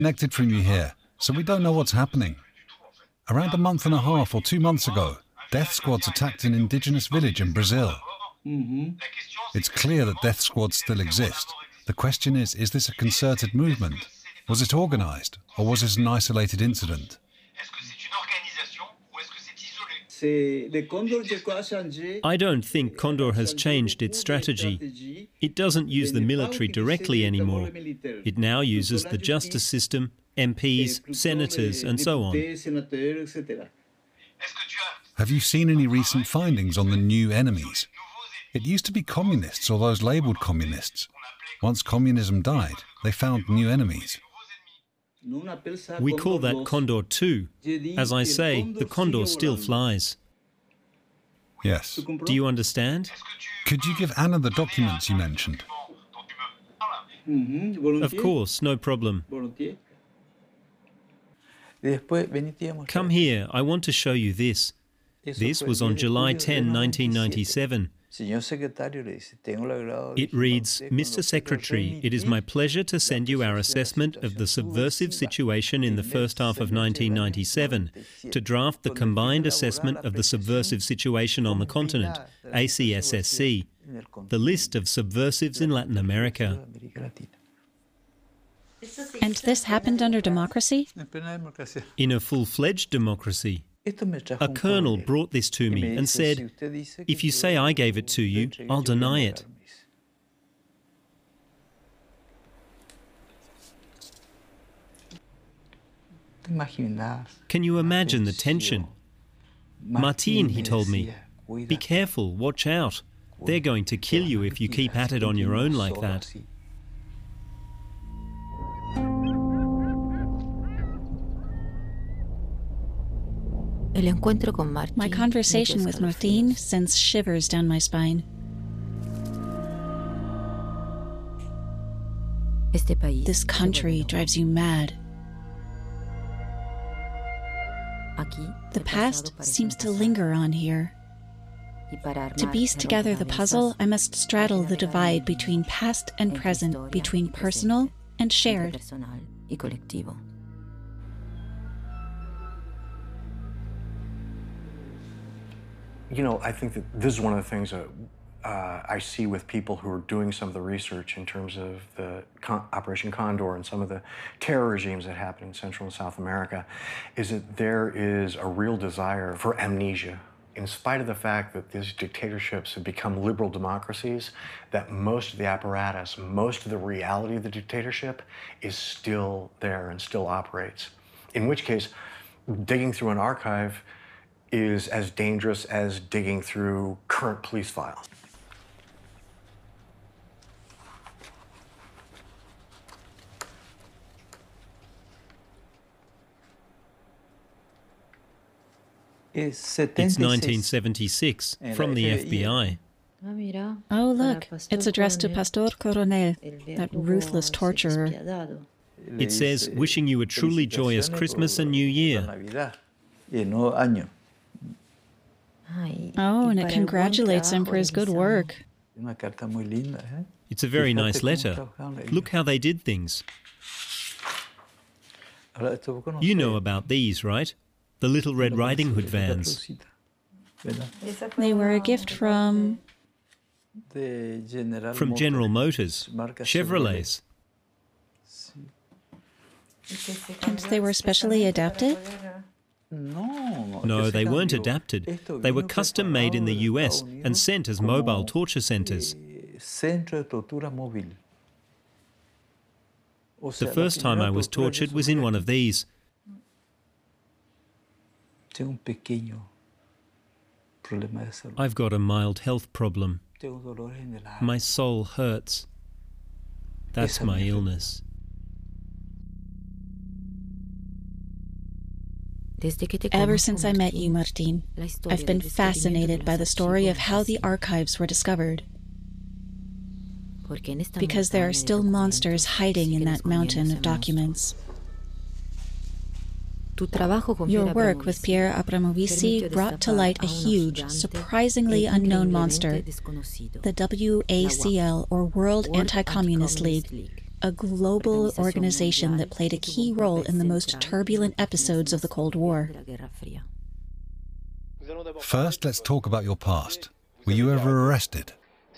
Connected from you here, so we don't know what's happening. Around a month and a half or 2 months ago, death squads attacked an indigenous village in Brazil. It's clear that death squads still exist. The question is this a concerted movement? Was it organized, or was it an isolated incident? I don't think Condor has changed its strategy. It doesn't use the military directly anymore. It now uses the justice system, MPs, senators, and so on. Have you seen any recent findings on the new enemies? It used to be communists or those labelled communists. Once communism died, they found new enemies. We call that Condor 2. As I say, the Condor still flies. Yes. Do you understand? Could you give Anna the documents you mentioned? Of course, no problem. Come here, I want to show you this. This was on July 10, 1997. It reads, Mr. Secretary, it is my pleasure to send you our assessment of the subversive situation in the first half of 1997, to draft the combined assessment of the subversive situation on the continent, ACSSC, the list of subversives in Latin America. And this happened under democracy? In a full-fledged democracy. A colonel brought this to me and said, if you say I gave it to you, I'll deny it. Can you imagine the tension? Martin, he told me, be careful, watch out. They're going to kill you if you keep at it on your own like that. My conversation with Martin sends shivers down my spine. This country drives you mad. The past seems to linger on here. To piece together the puzzle, I must straddle the divide between past and present, between personal and shared. You know, I think that this is one of the things that I see with people who are doing some of the research in terms of the Operation Condor and some of the terror regimes that happen in Central and South America, is that there is a real desire for amnesia. In spite of the fact that these dictatorships have become liberal democracies, that most of the apparatus, most of the reality of the dictatorship is still there and still operates. In which case, digging through an archive is as dangerous as digging through current police files. It's 1976, from the FBI. Oh, look, it's addressed to Pastor Coronel, that ruthless torturer. It says, wishing you a truly joyous Christmas and New Year. Oh, and it congratulates him for his good work. It's a very nice letter. Look how they did things. You know about these, right? The Little Red Riding Hood vans. They were a gift from General Motors, Chevrolets. And they were specially adapted? No, they weren't adapted. They were custom made in the US and sent as mobile torture centers. The first time I was tortured was in one of these. I've got a mild health problem. My soul hurts. That's my illness. Ever since I met you, Martin, I've been fascinated by the story of how the archives were discovered. Because there are still monsters hiding in that mountain of documents. Your work with Pierre Abramovici brought to light a huge, surprisingly unknown monster, the WACL, or World Anti-Communist League, a global organization that played a key role in the most turbulent episodes of the Cold War. First, let's talk about your past. Were you ever arrested?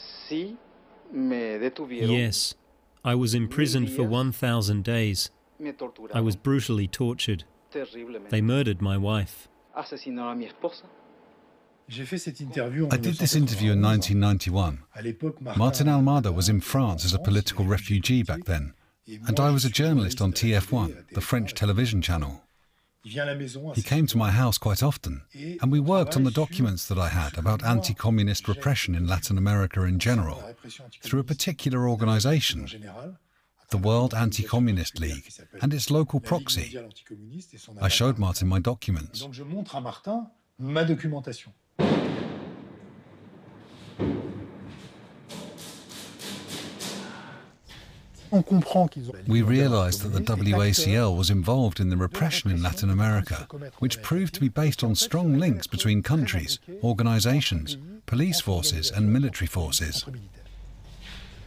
Yes. I was imprisoned for 1,000 days. I was brutally tortured. They murdered my wife. I did this interview in 1991. Martin Almada was in France as a political refugee back then, and I was a journalist on TF1, the French television channel. He came to my house quite often, and we worked on the documents that I had about anti-communist repression in Latin America in general, through a particular organization, the World Anti-Communist League, and its local proxy. I showed Martin my documents. We realized that the WACL was involved in the repression in Latin America, which proved to be based on strong links between countries, organizations, police forces and military forces.